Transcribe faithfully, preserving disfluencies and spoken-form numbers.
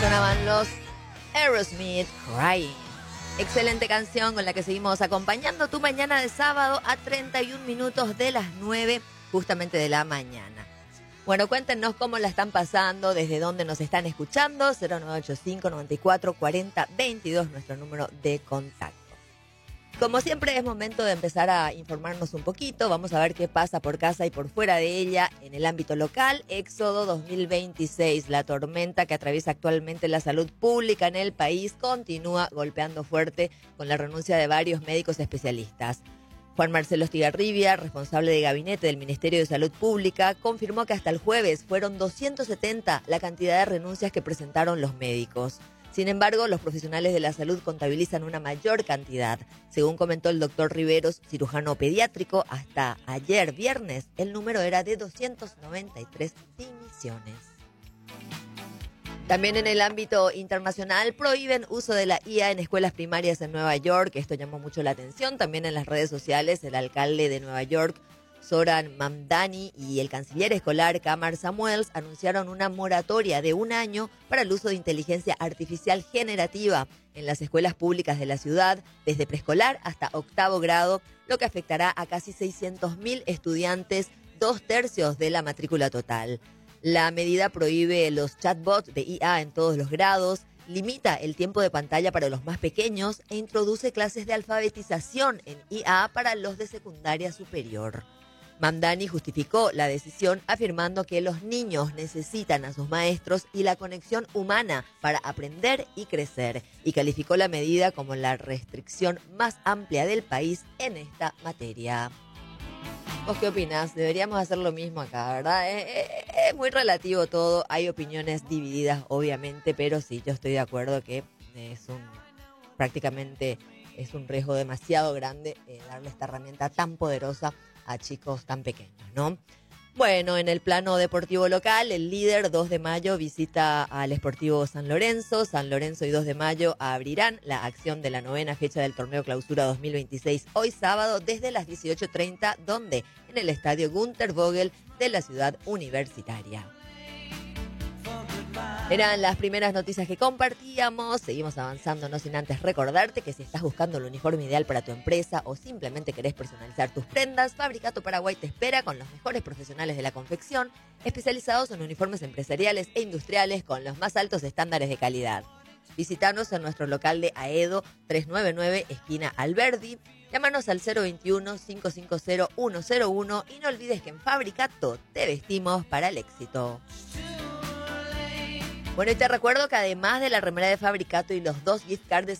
Sonaban los Aerosmith, Crying. Excelente canción con la que seguimos acompañando tu mañana de sábado a treinta y un minutos de las nueve, justamente de la mañana. Bueno, cuéntenos cómo la están pasando, desde dónde nos están escuchando. cero nueve ocho cinco, noventa y cuatro, cuarenta, veintidós, nuestro número de contacto. Como siempre es momento de empezar a informarnos un poquito. Vamos a ver qué pasa por casa y por fuera de ella en el ámbito local. Éxodo dos mil veintiséis, la tormenta que atraviesa actualmente la salud pública en el país, continúa golpeando fuerte con la renuncia de varios médicos especialistas. Juan Marcelo Estigarribia, responsable de gabinete del Ministerio de Salud Pública, confirmó que hasta el jueves fueron doscientos setenta la cantidad de renuncias que presentaron los médicos. Sin embargo, los profesionales de la salud contabilizan una mayor cantidad. Según comentó el doctor Riveros, cirujano pediátrico, hasta ayer viernes el número era de doscientas noventa y tres dimisiones. También en el ámbito internacional prohíben uso de la I A en escuelas primarias en Nueva York. Esto llamó mucho la atención. También en las redes sociales, el alcalde de Nueva York, Zoran Mamdani, y el canciller escolar Kamar Samuels anunciaron una moratoria de un año para el uso de inteligencia artificial generativa en las escuelas públicas de la ciudad, desde preescolar hasta octavo grado, lo que afectará a casi seiscientos mil estudiantes, dos tercios de la matrícula total. La medida prohíbe los chatbots de I A en todos los grados, limita el tiempo de pantalla para los más pequeños e introduce clases de alfabetización en I A para los de secundaria superior. Mamdani justificó la decisión afirmando que los niños necesitan a sus maestros y la conexión humana para aprender y crecer, y calificó la medida como la restricción más amplia del país en esta materia. ¿Vos qué opinás? Deberíamos hacer lo mismo acá, ¿verdad? Es, es, es muy relativo todo, hay opiniones divididas obviamente, pero sí, yo estoy de acuerdo que es un prácticamente es un riesgo demasiado grande eh, darle esta herramienta tan poderosa a chicos tan pequeños, ¿no? Bueno, en el plano deportivo local, el líder dos de mayo visita al Sportivo San Lorenzo. San Lorenzo y dos de mayo abrirán la acción de la novena fecha del torneo Clausura dos mil veintiséis hoy sábado desde las dieciocho treinta, donde en el estadio Günter Vogel de la ciudad universitaria. Eran las primeras noticias que compartíamos. Seguimos avanzando, no sin antes recordarte que si estás buscando el uniforme ideal para tu empresa o simplemente querés personalizar tus prendas, Fabricato Paraguay te espera con los mejores profesionales de la confección, especializados en uniformes empresariales e industriales con los más altos estándares de calidad. Visítanos en nuestro local de Aedo trescientos noventa y nueve, esquina Alberdi. Llámanos al cero veintiuno, quinientos cincuenta, ciento uno y no olvides que en Fabricato te vestimos para el éxito. Bueno, y te recuerdo que además de la remera de Fabricato y los dos gift cards